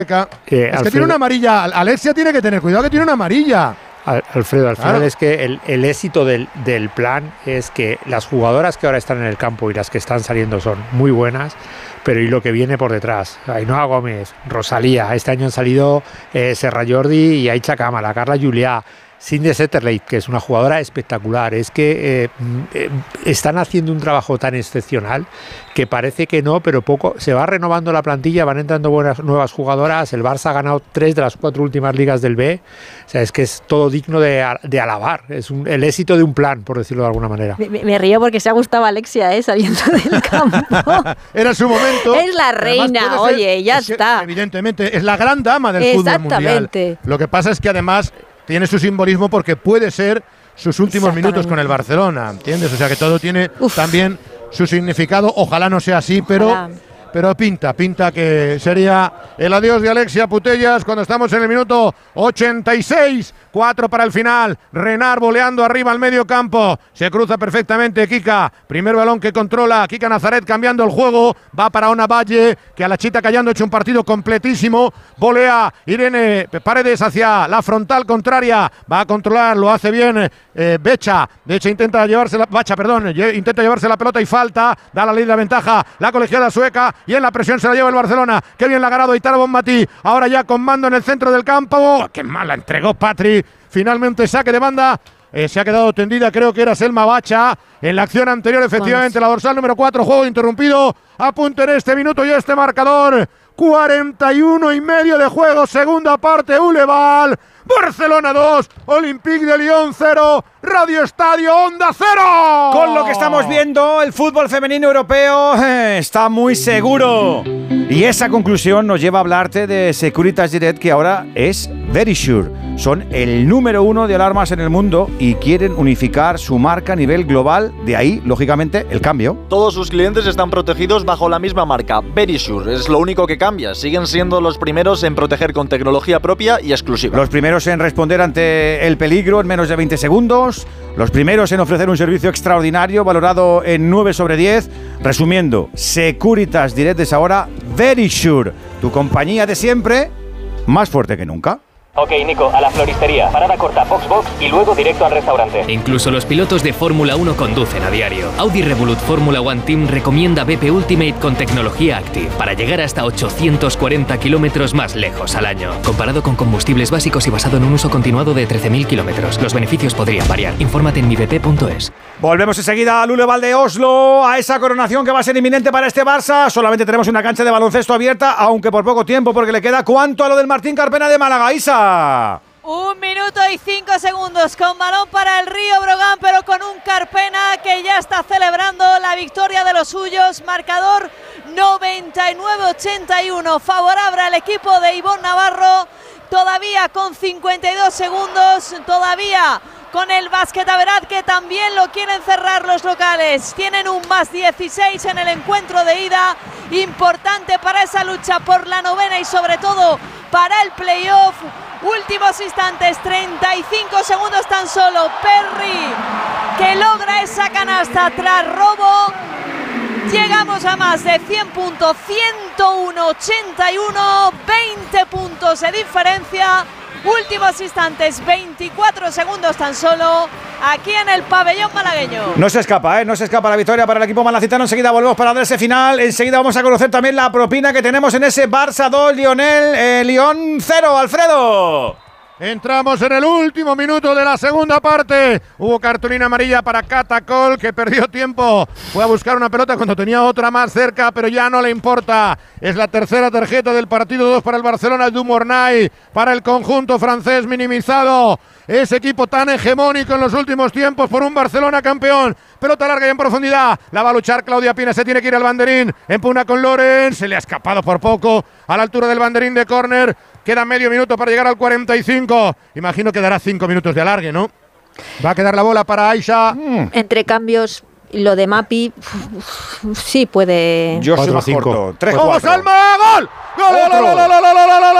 Es que tiene una amarilla. Alexia tiene que tener cuidado, que tiene una amarilla. Alfredo, al final es que el éxito del plan es que las jugadoras que ahora están en el campo y las que están saliendo son muy buenas, pero y lo que viene por detrás, Ainhoa Gómez, Rosalía, este año han salido Serra Jordi y Aicha Kamala, Carla Juliá, Sinde Setterleit, que es una jugadora espectacular. Es que están haciendo un trabajo tan excepcional que parece que no, pero poco se va renovando la plantilla, van entrando nuevas jugadoras. El Barça ha ganado 3 de las 4 últimas ligas del B. O sea, es que es todo digno de alabar. Es el éxito de un plan, por decirlo de alguna manera. Me río porque se ha gustado Alexia, saliendo del campo. Era su momento. Es la reina, oye, ya está. Evidentemente, es la gran dama del fútbol mundial. Lo que pasa es que además tiene su simbolismo porque puede ser sus últimos minutos con el Barcelona, ¿entiendes? O sea que todo tiene también su significado. Ojalá no sea así, pero pinta que sería el adiós de Alexia Putellas cuando estamos en el minuto 86. 4 para el final. Renard voleando arriba al medio campo. Se cruza perfectamente Kika. Primer balón que controla Kika Nazaret cambiando el juego. Va para Ona Valle, que a la Chita Callando ha hecho un partido completísimo. Volea Irene Paredes hacia la frontal contraria. Va a controlar, lo hace bien Becha. Intenta llevarse la pelota y falta. Da la ley de la ventaja la colegiada sueca. Y en la presión se la lleva el Barcelona. Qué bien la ha ganado Aitana Bonmatí. Ahora ya con mando en el centro del campo. Qué mal la entregó Patri. Finalmente saque de banda. Se ha quedado tendida, creo que era Selma Bacha. En la acción anterior, efectivamente, la dorsal número 4. Juego interrumpido. A punto en este minuto y este marcador. 41 y medio de juego. Segunda parte, Uleval. Barcelona 2, Olympique de Lyon 0, Radio Estadio Onda 0. Con lo que estamos viendo, el fútbol femenino europeo está muy seguro. Y esa conclusión nos lleva a hablarte de Securitas Direct, que ahora es Verisure. Son el número 1 de alarmas en el mundo y quieren unificar su marca a nivel global. De ahí, lógicamente, el cambio. Todos sus clientes están protegidos bajo la misma marca, Verisure. Es lo único que cambia. Siguen siendo los primeros en proteger con tecnología propia y exclusiva. Los primeros en responder ante el peligro en menos de 20 segundos. Los primeros en ofrecer un servicio extraordinario valorado en 9 sobre 10. Resumiendo, Securitas Direct es ahora Verisure. Tu compañía de siempre, más fuerte que nunca. Ok, Nico, a la floristería, parada corta, box y luego directo al restaurante. Incluso los pilotos de Fórmula 1 conducen a diario. Audi Revolut Fórmula One Team recomienda BP Ultimate con tecnología Active para llegar hasta 840 kilómetros más lejos al año. Comparado con combustibles básicos y basado en un uso continuado de 13.000 kilómetros. Los beneficios podrían variar. Infórmate en mibp.es. Volvemos enseguida al Uleval de Oslo, a esa coronación que va a ser inminente para este Barça. Solamente tenemos una cancha de baloncesto abierta, aunque por poco tiempo, porque le queda ¿cuánto a lo del Martín Carpena de Málaga, Isa? 1 minuto y 5 segundos con balón para el Río Brogan, pero con un Carpena que ya está celebrando la victoria de los suyos. Marcador 99-81, favorable al equipo de Ivonne Navarro. Todavía con 52 segundos, todavía con el Basket Averad, que también lo quieren cerrar los locales. Tienen un más 16 en el encuentro de ida, importante para esa lucha por la novena y sobre todo para el playoff. Últimos instantes, 35 segundos tan solo. Perry, que logra esa canasta tras robo. Llegamos a más de 100 puntos, 101-81, 20 puntos de diferencia. Últimos instantes, 24 segundos tan solo, aquí en el pabellón malagueño. No se escapa la victoria para el equipo malacitano. Enseguida volvemos para dar ese final. Enseguida vamos a conocer también la propina que tenemos en ese Barça 2, Lyon 0, Alfredo. Entramos en el último minuto de la segunda parte. Hubo cartulina amarilla para Catacol, que perdió tiempo. Fue a buscar una pelota cuando tenía otra más cerca, pero ya no le importa. Es la tercera tarjeta del partido, 2 para el Barcelona, Dumornay para el conjunto francés minimizado. Ese equipo tan hegemónico en los últimos tiempos por un Barcelona campeón. Pelota larga y en profundidad. La va a luchar Claudia Pina, se tiene que ir al banderín. Empuna con Loren, se le ha escapado por poco a la altura del banderín de córner. Queda medio minuto para llegar al 45. Imagino que dará 5 minutos de alargue, ¿no? Va a quedar la bola para Aisha. Entre cambios, lo de Mapi sí puede. Yo soy más corto. 3-4. ¡Vamos, Alma! ¡Gol! ¡Gol!